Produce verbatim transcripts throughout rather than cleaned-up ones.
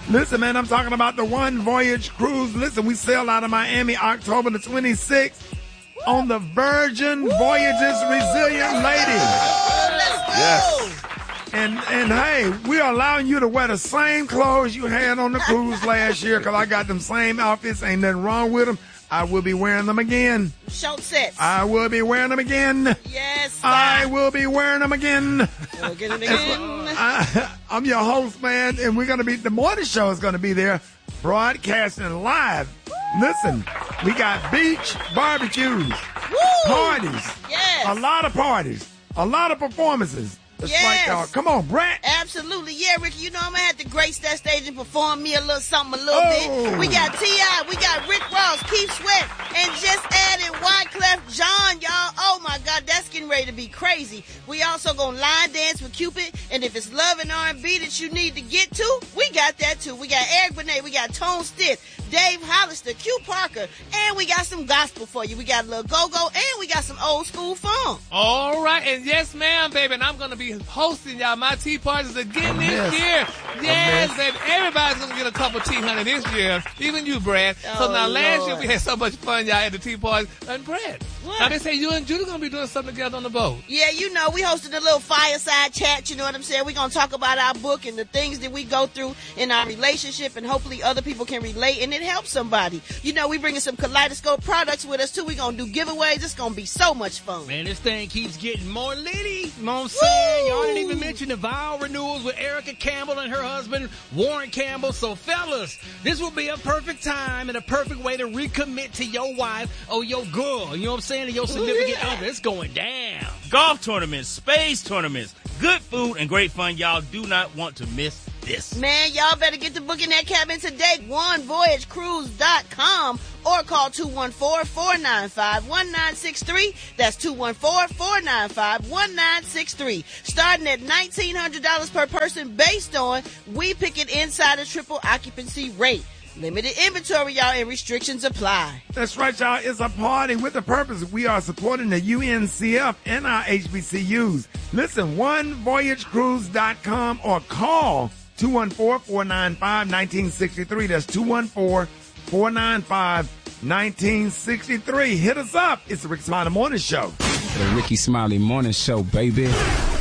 Listen, man, I'm talking about the One Voyage Cruise. Listen, we sail out of Miami October the twenty-sixth on the Virgin Voyages Resilient Lady. Yes. And, and hey, we are allowing you to wear the same clothes you had on the cruise last year because I got them same outfits. Ain't nothing wrong with them. I will be wearing them again. Short sets. I will be wearing them again. Yes, sir. I will be wearing them again. We'll get them again. I, I'm your host, man, and we're going to be, the morning show is going to be there broadcasting live. Listen, we got beach barbecues, Woo! parties, yes. a lot of parties, a lot of performances. It's yes. like, uh, come on, Brett. Absolutely. Yeah, Ricky, you know I'm going to have to grace that stage and perform me a little something a little Oh. bit. We got T I, we got Rick Ross, Keith Sweat, and just added Wyclef Jean, y'all. Oh, my God, that's getting ready to be crazy. We also going to line dance with Cupid, and if it's love and R and B that you need to get to, we got that, too. We got Eric Benet, we got Tone Stith, Dave Hollister, Q Parker, and we got some gospel for you. We got a little go-go, and we got some old school funk. All right, and yes, ma'am, baby, and I'm going to be hosting y'all my tea parties again this Yes. year. Yes, baby, everybody's going to get a cup of tea, honey, this year, even you, Brad. So Oh, now last Lord. year we had so much fun, y'all, at the tea parties. And Brad, What? now they say you and Judah going to be doing something together on the boat. Yeah, you know, we hosted a little fireside chat, you know what I'm saying? We're going to talk about our book and the things that we go through in our relationship, and hopefully other people can relate and it helps somebody. You know, we bringing some Kaleidoscope products with us, too. We're going to do giveaways. It's going to be so much fun. Man, this thing keeps getting more litty. You know what I'm saying? Woo! Y'all didn't even mention the vow renewals with Erica Campbell and her husband, Warren Campbell. So, fellas, this will be a perfect time and a perfect way to recommit to your wife or your girl. You know what I'm saying? And your significant yeah. other. It's going down. Golf tournaments, space tournaments, good food and great fun. Y'all do not want to miss this. Man, y'all better get to booking that cabin today. one voyage cruise dot com or call two one four, four nine five, one nine six three. That's two one four, four nine five, one nine six three. Starting at nineteen hundred dollars per person based on We Pick It Insider triple occupancy rate. Limited inventory, y'all, and restrictions apply. That's right, y'all. It's a party with a purpose. We are supporting the U N C F and our H B C Us. Listen, one voyage cruise dot com or call two one four, four nine five, one nine six three. That's two one four, four nine five, one nine six three. Hit us up. It's the Ricky Smiley Morning Show. The Ricky Smiley Morning Show, baby.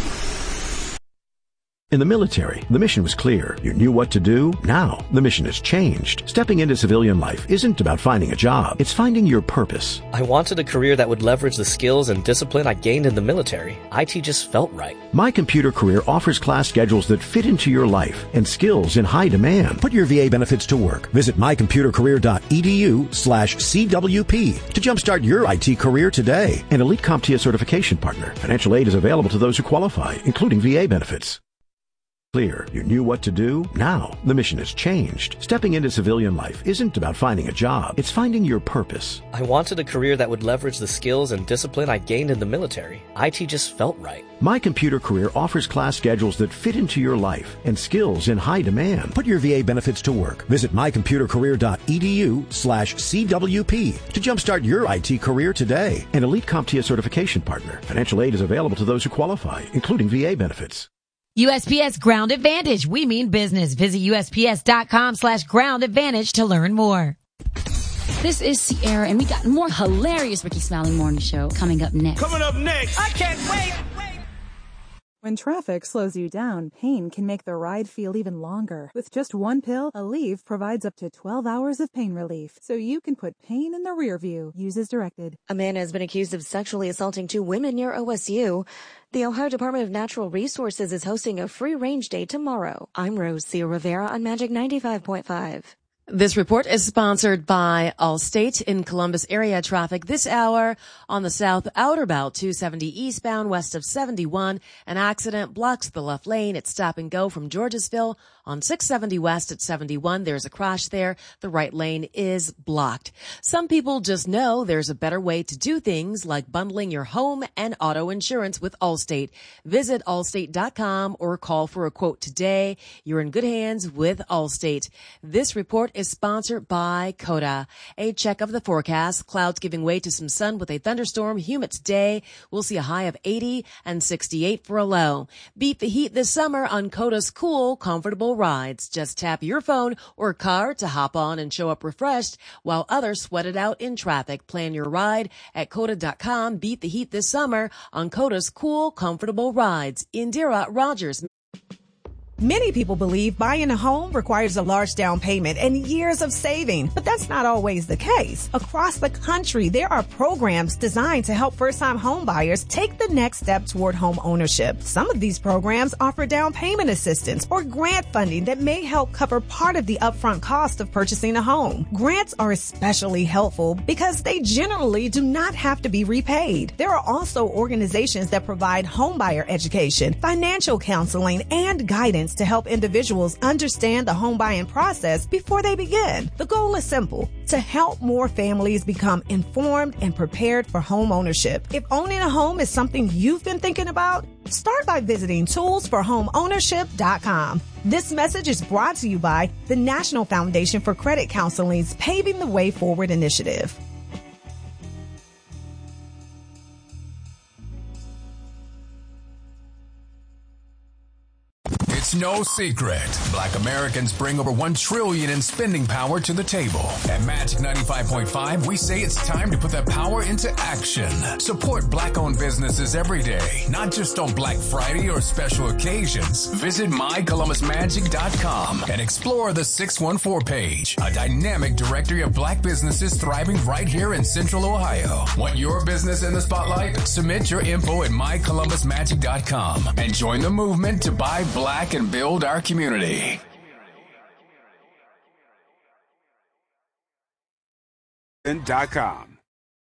In the military, the mission was clear. You knew what to do. Now, the mission has changed. Stepping into civilian life isn't about finding a job. It's finding your purpose. I wanted a career that would leverage the skills and discipline I gained in the military. I T just felt right. My Computer Career offers class schedules that fit into your life and skills in high demand. Put your V A benefits to work. Visit my computer career dot e d u slash C W P to jumpstart your I T career today. An Elite CompTIA certification partner. Financial aid is available to those who qualify, including V A benefits. Clear. You knew what to do. Now, the mission has changed. Stepping into civilian life isn't about finding a job. It's finding your purpose. I wanted a career that would leverage the skills and discipline I gained in the military. I T just felt right. My Computer Career offers class schedules that fit into your life and skills in high demand. Put your V A benefits to work. Visit my computer career dot e d u slash C W P to jumpstart your I T career today. An Elite CompTIA certification partner. Financial aid is available to those who qualify, including V A benefits. U S P S Ground Advantage. We mean business. Visit U S P S dot com slash ground advantage to learn more. This is Sierra, and we got more hilarious Ricky Smiley Morning Show coming up next. Coming up next. I can't wait. When traffic slows you down, pain can make the ride feel even longer. With just one pill, Aleve provides up to twelve hours of pain relief, so you can put pain in the rear view. Use as directed. A man has been accused of sexually assaulting two women near O S U. The Ohio Department of Natural Resources is hosting a free-range day tomorrow. I'm Rose Thea Rivera on Magic ninety-five point five. This report is sponsored by Allstate. In Columbus area traffic this hour on the south outer belt two seventy eastbound west of seventy-one. An accident blocks the left lane at stop and go from Georgesville on six seventy west at seventy-one. There's a crash there. The right lane is blocked. Some people just know there's a better way to do things like bundling your home and auto insurance with Allstate. Visit allstate dot com or call for a quote today. You're in good hands with Allstate. This report is sponsored by Coda. A check of the forecast. Clouds giving way to some sun with a thunderstorm. Humid today. We'll see a high of eighty and sixty-eight for a low. Beat the heat this summer on Coda's cool, comfortable rides. Just tap your phone or car to hop on and show up refreshed while others sweat it out in traffic. Plan your ride at Coda dot com. Beat the heat this summer on Coda's cool, comfortable rides. Indira Rogers. Many people believe buying a home requires a large down payment and years of saving, but that's not always the case. Across the country, there are programs designed to help first-time home buyers take the next step toward home ownership. Some of these programs offer down payment assistance or grant funding that may help cover part of the upfront cost of purchasing a home. Grants are especially helpful because they generally do not have to be repaid. There are also organizations that provide homebuyer education, financial counseling, and guidance to help individuals understand the home buying process before they begin. The goal is simple: to help more families become informed and prepared for home ownership. If owning a home is something you've been thinking about, start by visiting tools for home ownership dot com. This message is brought to you by the National Foundation for Credit Counseling's Paving the Way Forward initiative. It's no secret. Black Americans bring over one trillion dollars in spending power to the table. At Magic ninety-five point five, we say it's time to put that power into action. Support black-owned businesses every day, not just on Black Friday or special occasions. Visit my columbus magic dot com and explore the six one four page, a dynamic directory of black businesses thriving right here in Central Ohio. Want your business in the spotlight? Submit your info at my columbus magic dot com and join the movement to buy black and build our community. dot com.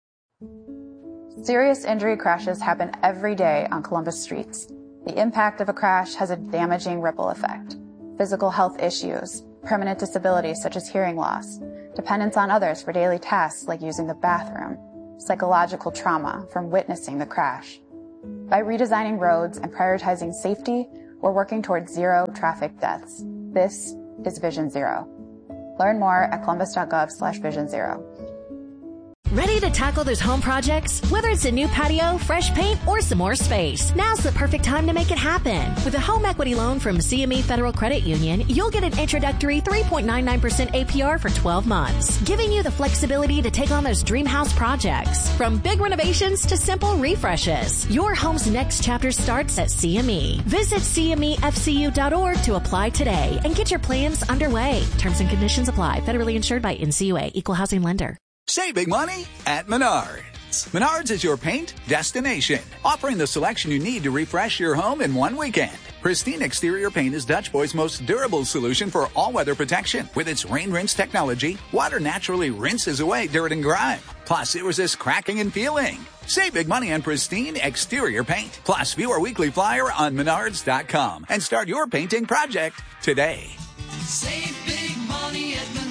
Serious injury crashes happen every day on Columbus streets. The impact of a crash has a damaging ripple effect. Physical health issues, permanent disabilities such as hearing loss, dependence on others for daily tasks like using the bathroom, psychological trauma from witnessing the crash. By redesigning roads and prioritizing safety, we're working towards zero traffic deaths. This is Vision Zero. Learn more at columbus dot gov slash vision zero. Ready to tackle those home projects? Whether it's a new patio, fresh paint, or some more space, now's the perfect time to make it happen. With a home equity loan from C M E Federal Credit Union, you'll get an introductory three point nine nine percent A P R for twelve months, giving you the flexibility to take on those dream house projects. From big renovations to simple refreshes, your home's next chapter starts at C M E. Visit C M E F C U dot org to apply today and get your plans underway. Terms and conditions apply. Federally insured by N C U A. Equal housing lender. Save big money at Menards. Menards is your paint destination, offering the selection you need to refresh your home in one weekend. Pristine Exterior Paint is Dutch Boy's most durable solution for all-weather protection. With its rain rinse technology, water naturally rinses away dirt and grime. Plus, it resists cracking and peeling. Save big money on Pristine Exterior Paint. Plus, view our weekly flyer on menards dot com and start your painting project today. Save big money at Menards.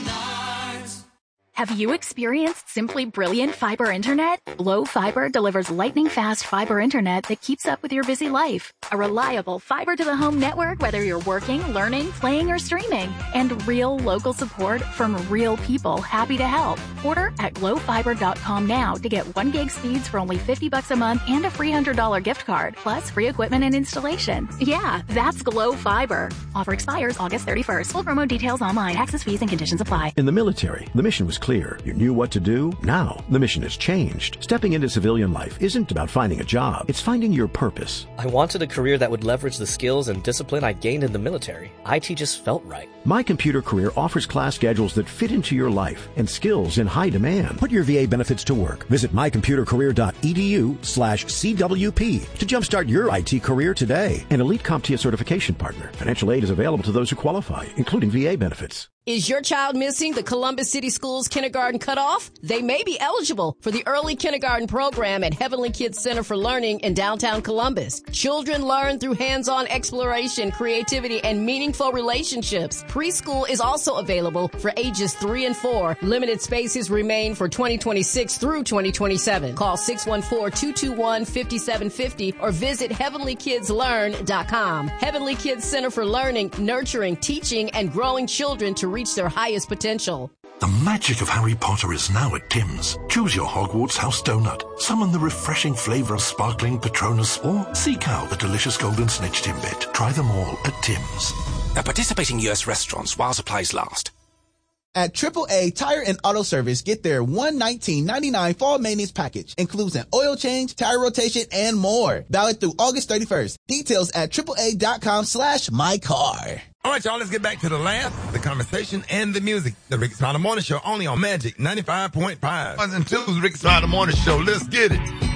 Have you experienced simply brilliant fiber internet? Glow Fiber delivers lightning-fast fiber internet that keeps up with your busy life. A reliable fiber-to-the-home network, whether you're working, learning, playing, or streaming. And real local support from real people happy to help. Order at glow fiber dot com now to get one gig speeds for only fifty bucks a month and a free one hundred dollars gift card, plus free equipment and installation. Yeah, that's Glow Fiber. Offer expires August thirty-first. Full promo details online. Access fees and conditions apply. In the military, the mission was clear. You knew what to do. Now, the mission has changed. Stepping into civilian life isn't about finding a job. It's finding your purpose. I wanted a career that would leverage the skills and discipline I gained in the military. I T just felt right. My Computer Career offers class schedules that fit into your life and skills in high demand. Put your V A benefits to work. Visit my computer career dot e d u slash C W P to jumpstart your I T career today. An elite CompTIA certification partner. Financial aid is available to those who qualify, including V A benefits. Is your child missing the Columbus City Schools kindergarten cutoff? They may be eligible for the early kindergarten program at Heavenly Kids Center for Learning in downtown Columbus. Children learn through hands-on exploration, creativity, and meaningful relationships. Preschool is also available for ages three and four. Limited spaces remain for twenty twenty-six through twenty twenty-seven. Call six one four, two two one, five seven five zero or visit heavenly kids learn dot com. Heavenly Kids Center for Learning, nurturing, teaching, and growing children to reach their highest potential. The magic of Harry Potter is now at Tim's. Choose your Hogwarts house donut, summon the refreshing flavour of sparkling Patronus, or seek out the delicious golden snitch Timbit. Try them all at Tim's. At participating U S restaurants while supplies last. At triple A Tire and Auto Service, get their one nineteen ninety-nine fall maintenance package. Includes an oil change, tire rotation, and more. Valid through August thirty-first. Details at triple A dot com slash my car. All right, y'all, let's get back to the laugh, the conversation, and the music. The Ricky Smiley Morning Show, only on Magic ninety-five point five. Until the Ricky Smiley Morning Show, let's get it.